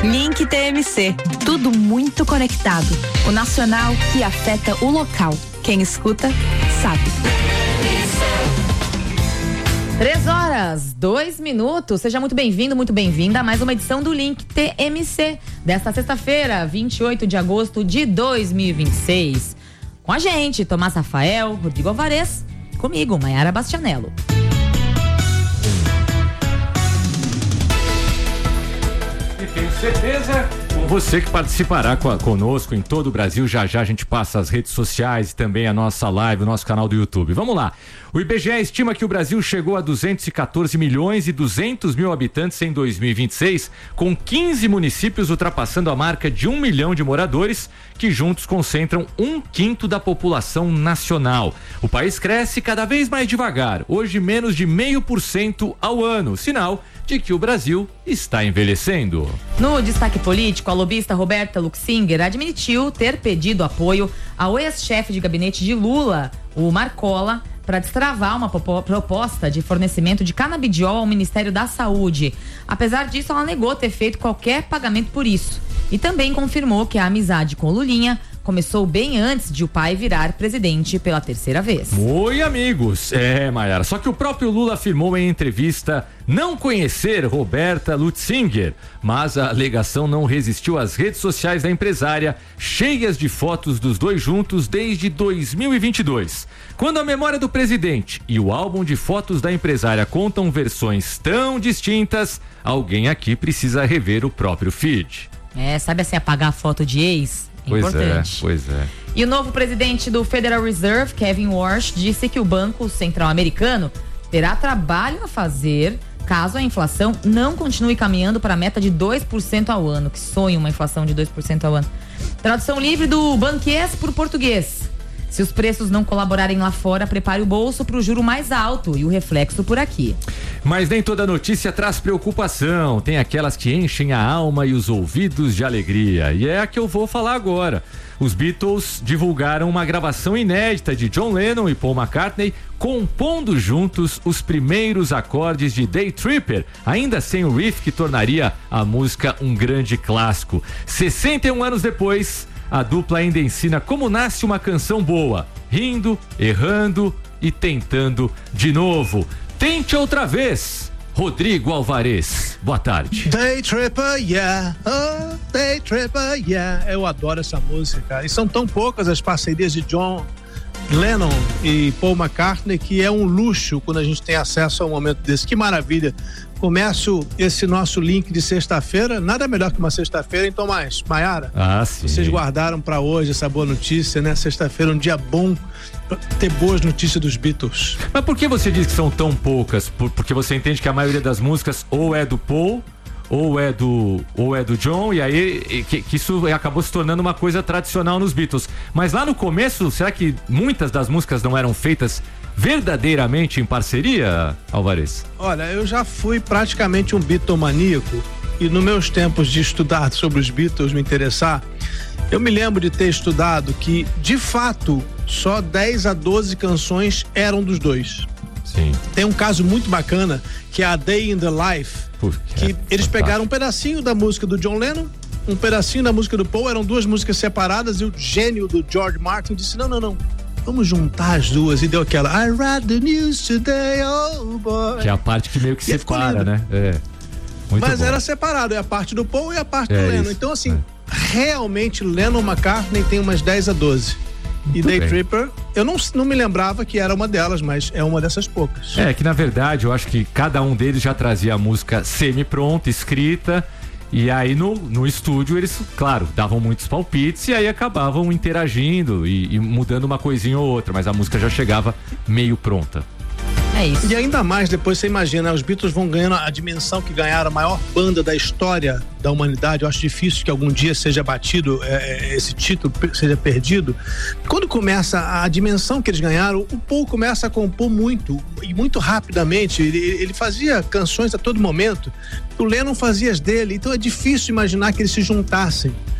Link TMC, tudo muito conectado. O nacional que afeta o local. Quem escuta, sabe. 3h02. Seja muito bem-vindo, muito bem-vinda a mais uma edição do Link TMC desta sexta-feira, 28 de agosto de 2026. Com a gente, Tomás Rafael, Rodrigo Alvarez, comigo, Maiara Bastianello. E tenho certeza, com você que participará conosco em todo o Brasil, já a gente passa as redes sociais e também a nossa live, o nosso canal do YouTube. Vamos lá. O IBGE estima que o Brasil chegou a 214 milhões e 200 mil habitantes em 2026, com 15 municípios ultrapassando a marca de 1 milhão de moradores, que juntos concentram 1/5 da população nacional. O país cresce cada vez mais devagar, hoje menos de 0,5% ao ano, sinal de que o Brasil está envelhecendo. No destaque político, a lobista Roberta Luxinger admitiu ter pedido apoio ao ex-chefe de gabinete de Lula, o Marcola, para destravar uma proposta de fornecimento de canabidiol ao Ministério da Saúde. Apesar disso, ela negou ter feito qualquer pagamento por isso. E também confirmou que a amizade com Lulinha começou bem antes de o pai virar presidente pela terceira vez. Oi, amigos. Maiara, só que o próprio Lula afirmou em entrevista não conhecer Roberta Luxinger, mas a alegação não resistiu às redes sociais da empresária, cheias de fotos dos dois juntos desde 2022. Quando a memória do presidente e o álbum de fotos da empresária contam versões tão distintas, alguém aqui precisa rever o próprio feed. Sabe assim, apagar a foto de ex? Importante. Pois é. E o novo presidente do Federal Reserve, Kevin Warsh, disse que o Banco Central Americano terá trabalho a fazer caso a inflação não continue caminhando para a meta de 2% ao ano. Que sonho uma inflação de 2% ao ano. Tradução livre do banquês por português. Se os preços não colaborarem lá fora, prepare o bolso para o juro mais alto e o reflexo por aqui. Mas nem toda notícia traz preocupação. Tem aquelas que enchem a alma e os ouvidos de alegria. E é a que eu vou falar agora. Os Beatles divulgaram uma gravação inédita de John Lennon e Paul McCartney compondo juntos os primeiros acordes de Day Tripper, ainda sem o riff que tornaria a música um grande clássico. 61 anos depois, a dupla ainda ensina como nasce uma canção boa, rindo, errando e tentando de novo. Tente outra vez, Rodrigo Alvarez. Boa tarde. Day Tripper, yeah. Oh, Day Tripper, yeah. Eu adoro essa música, cara. E são tão poucas as parcerias de John Lennon e Paul McCartney que é um luxo quando a gente tem acesso a um momento desse. Que maravilha. Começo esse nosso link de sexta-feira, nada melhor que uma sexta-feira, então, Maiara, sim. Vocês guardaram pra hoje essa boa notícia, né? Sexta-feira, um dia bom pra ter boas notícias dos Beatles. Mas por que você diz que são tão poucas? Porque você entende que a maioria das músicas ou é do Paul ou é do John, e aí que isso acabou se tornando uma coisa tradicional nos Beatles. Mas lá no começo, será que muitas das músicas não eram feitas verdadeiramente em parceria, Alvarez? Olha, eu já fui praticamente um Beatlemaníaco e nos meus tempos de estudar sobre os Beatles, me interessar, eu me lembro de ter estudado que, de fato, só 10 a 12 canções eram dos dois. Sim. Tem um caso muito bacana que é a Day in the Life, que eles pegaram um pedacinho da música do John Lennon, um pedacinho da música do Paul, eram duas músicas separadas e o gênio do George Martin disse, não, vamos juntar as duas, e deu aquela I read the news today, oh boy. Que é a parte que meio que separa, né? Mas bom. Era separado, é a parte do Paul e a parte do Lennon. Isso. Então, assim, realmente Lennon McCartney tem umas 10 a 12. E Day Tripper, eu não me lembrava que era uma delas, mas é uma dessas poucas. Que na verdade eu acho que cada um deles já trazia a música semi-pronta, escrita, e aí no estúdio eles, claro, davam muitos palpites e aí acabavam interagindo e mudando uma coisinha ou outra, mas a música já chegava meio pronta. É isso. E ainda mais depois você imagina, os Beatles vão ganhando a dimensão que ganharam, a maior banda da história da humanidade. Eu acho difícil que algum dia seja batido, esse título seja perdido. Quando começa a dimensão que eles ganharam, o Paul começa a compor muito e muito rapidamente. Ele fazia canções a todo momento. O Lennon fazia as dele, então é difícil imaginar que eles se juntassem.